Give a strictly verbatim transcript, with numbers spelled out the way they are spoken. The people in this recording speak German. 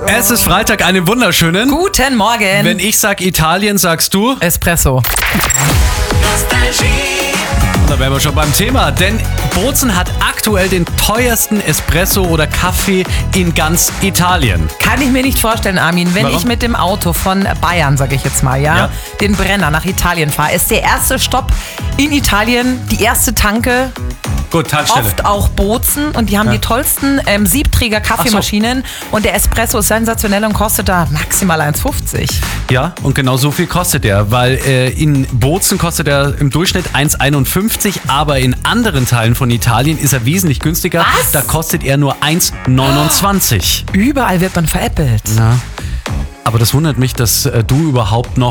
Es ist Freitag, einen wunderschönen. Guten Morgen. Wenn ich sag Italien, sagst du? Espresso. Da wären wir schon beim Thema, denn Bozen hat aktuell den teuersten Espresso oder Kaffee in ganz Italien. Kann ich mir nicht vorstellen, Armin. Wenn Warum? ich mit dem Auto von Bayern, sage ich jetzt mal, ja, Ja. den Brenner nach Italien fahre, ist der erste Stopp in Italien, die erste Tanke, Gut, Tankstelle. oft auch Bozen, und die haben Ja. die tollsten ähm, Siebträger-Kaffeemaschinen und der Espresso ist sensationell und kostet da maximal eins fünfzig. Ja, und genau so viel kostet er, weil äh, in Bozen kostet er im Durchschnitt eins einundfünfzig, aber in anderen Teilen von Italien ist er wesentlich günstiger. Was? Da kostet er nur eins neunundzwanzig. Überall wird man veräppelt. Na, aber das wundert mich, dass äh, du überhaupt noch